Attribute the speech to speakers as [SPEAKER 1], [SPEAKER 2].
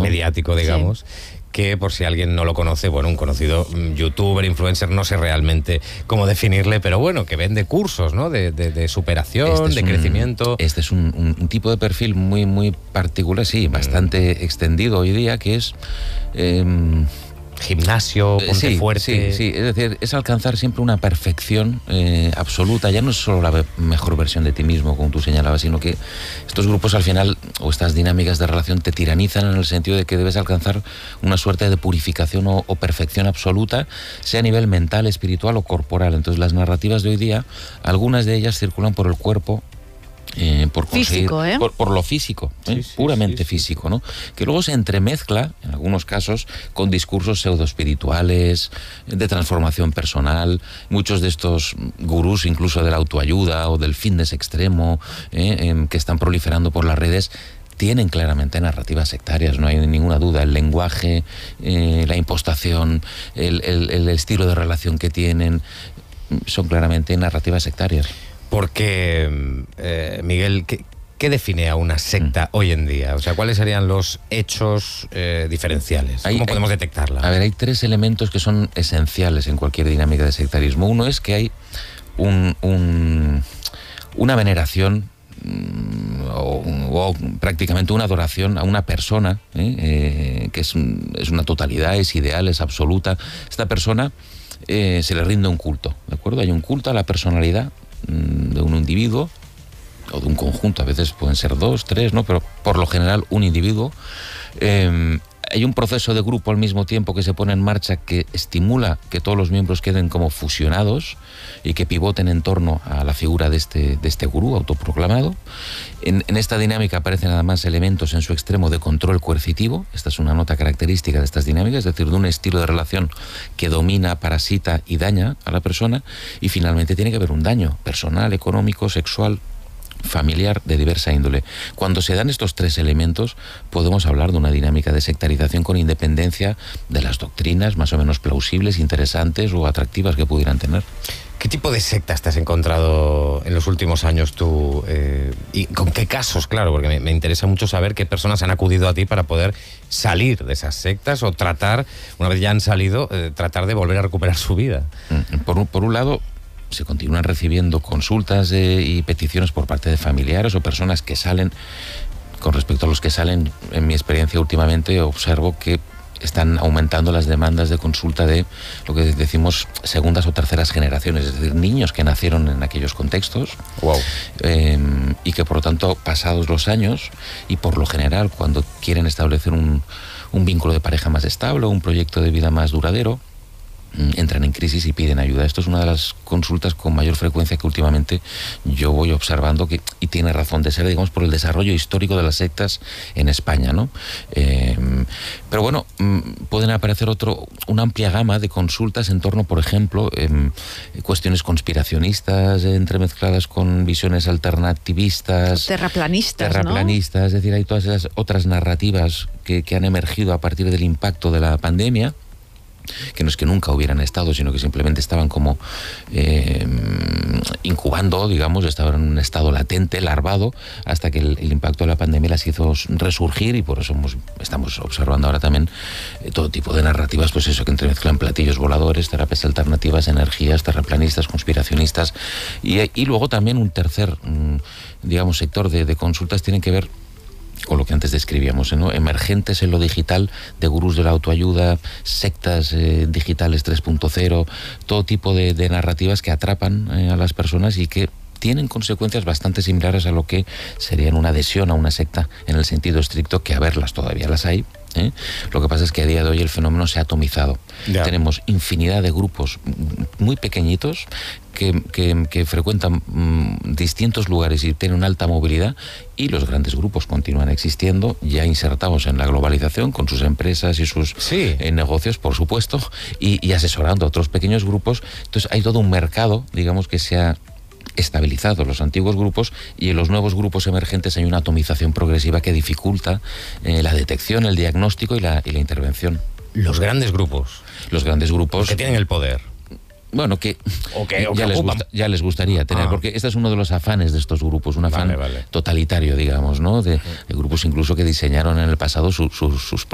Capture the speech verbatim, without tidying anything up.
[SPEAKER 1] mediático, digamos. Sí. Que por si alguien no lo conoce, bueno, un conocido youtuber, influencer, no sé realmente cómo definirle, pero bueno, que vende cursos, ¿no? De, de, de superación, este de un, crecimiento.
[SPEAKER 2] Este es un, un, un tipo de perfil muy, muy particular, sí, bastante mm. extendido hoy día, que es... Eh,
[SPEAKER 1] gimnasio, ponte
[SPEAKER 2] sí,
[SPEAKER 1] fuerte.
[SPEAKER 2] Sí, sí, es decir, es alcanzar siempre una perfección eh, absoluta. Ya no es solo la mejor versión de ti mismo, como tú señalabas, sino que estos grupos al final, o estas dinámicas de relación, te tiranizan en el sentido de que debes alcanzar una suerte de purificación o, o perfección absoluta, sea a nivel mental, espiritual o corporal. Entonces las narrativas de hoy día, algunas de ellas circulan por el cuerpo, Eh, por
[SPEAKER 3] físico, ¿eh?
[SPEAKER 2] por, por lo físico, ¿eh? sí, sí, puramente sí, sí, físico, ¿no? Que luego se entremezcla, en algunos casos, con discursos pseudoespirituales, de transformación personal. Muchos de estos gurús, incluso de la autoayuda o del fitness extremo, eh, eh, que están proliferando por las redes, tienen claramente narrativas sectarias, no hay ninguna duda. El lenguaje, eh, la impostación, el, el, el estilo de relación que tienen, son claramente narrativas sectarias.
[SPEAKER 1] Porque, eh, Miguel, ¿qué, ¿qué define a una secta mm. hoy en día? O sea, ¿cuáles serían los hechos eh, diferenciales? ¿Cómo hay, podemos detectarla?
[SPEAKER 2] A ver, hay tres elementos que son esenciales en cualquier dinámica de sectarismo. Uno es que hay un, un, una veneración o, o prácticamente una adoración a una persona, ¿eh? Eh, que es, un, es una totalidad, es ideal, es absoluta. Esta persona eh, se le rinde un culto, ¿de acuerdo? Hay un culto a la personalidad de un individuo o de un conjunto, a veces pueden ser dos, tres, ¿no? Pero por lo general un individuo. Eh, hay un proceso de grupo al mismo tiempo que se pone en marcha que estimula que todos los miembros queden como fusionados y que pivoten en torno a la figura de este, de este gurú autoproclamado. En, en esta dinámica aparecen además elementos en su extremo de control coercitivo. Esta es una nota característica de estas dinámicas, es decir, de un estilo de relación que domina, parasita y daña a la persona. Y finalmente tiene que haber un daño personal, económico, sexual, familiar, de diversa índole. Cuando se dan estos tres elementos, podemos hablar de una dinámica de sectarización con independencia de las doctrinas más o menos plausibles, interesantes o atractivas que pudieran tener.
[SPEAKER 1] ¿Qué tipo de sectas te has encontrado en los últimos años tú? Eh, ¿Y con qué casos? Claro, porque me, me interesa mucho saber qué personas han acudido a ti para poder salir de esas sectas o tratar, una vez ya han salido, eh, tratar de volver a recuperar su vida.
[SPEAKER 2] Por un, por un lado, se continúan recibiendo consultas de, y peticiones por parte de familiares o personas que salen. Con respecto a los que salen, en mi experiencia últimamente observo que están aumentando las demandas de consulta de lo que decimos segundas o terceras generaciones, es decir, niños que nacieron en aquellos contextos.
[SPEAKER 1] Wow.
[SPEAKER 2] eh, y que por lo tanto, pasados los años y por lo general cuando quieren establecer un, un vínculo de pareja más estable, un proyecto de vida más duradero, entran en crisis y piden ayuda. Esto es una de las consultas con mayor frecuencia que últimamente yo voy observando, que, y tiene razón de ser, digamos, por el desarrollo histórico de las sectas en España, ¿no? Eh, pero bueno, pueden aparecer otro, una amplia gama de consultas en torno, por ejemplo, eh, cuestiones conspiracionistas eh, entremezcladas con visiones alternativistas,
[SPEAKER 3] terraplanistas,
[SPEAKER 2] terraplanistas,
[SPEAKER 3] ¿no?
[SPEAKER 2] Es decir, hay todas esas otras narrativas que, que han emergido a partir del impacto de la pandemia, que no es que nunca hubieran estado, sino que simplemente estaban como eh, incubando, digamos, estaban en un estado latente, larvado, hasta que el, el impacto de la pandemia las hizo resurgir, y por eso hemos, estamos observando ahora también eh, todo tipo de narrativas, pues eso, que entremezclan platillos voladores, terapias alternativas, energías, terraplanistas, conspiracionistas, y, y luego también un tercer, digamos, sector de, de consultas tienen que ver con lo que antes describíamos, ¿no? Emergentes en lo digital, de gurús de la autoayuda, sectas eh, digitales tres punto cero, todo tipo de, de narrativas que atrapan eh, a las personas y que tienen consecuencias bastante similares a lo que serían una adhesión a una secta en el sentido estricto, que a verlas todavía las hay, ¿eh? Lo que pasa es que a día de hoy el fenómeno se ha atomizado. Ya. Tenemos infinidad de grupos muy pequeñitos que, que, que frecuentan mmm, distintos lugares y tienen una alta movilidad, y los grandes grupos continúan existiendo, ya insertados en la globalización con sus empresas y sus
[SPEAKER 1] sí.
[SPEAKER 2] eh, negocios, por supuesto, y, y asesorando a otros pequeños grupos. Entonces hay todo un mercado, digamos, que se ha estabilizado los antiguos grupos, y en los nuevos grupos emergentes hay una atomización progresiva que dificulta eh, la detección, el diagnóstico y la, y la intervención.
[SPEAKER 1] Los grandes grupos.
[SPEAKER 2] Los grandes grupos.
[SPEAKER 1] Los que tienen el poder.
[SPEAKER 2] Bueno, que,
[SPEAKER 1] o que, o
[SPEAKER 2] ya,
[SPEAKER 1] que
[SPEAKER 2] les gusta, ya les gustaría tener, ah. porque este es uno de los afanes de estos grupos, un afán
[SPEAKER 1] vale, vale.
[SPEAKER 2] totalitario, digamos, ¿no? De, de grupos incluso que diseñaron en el pasado su, su, sus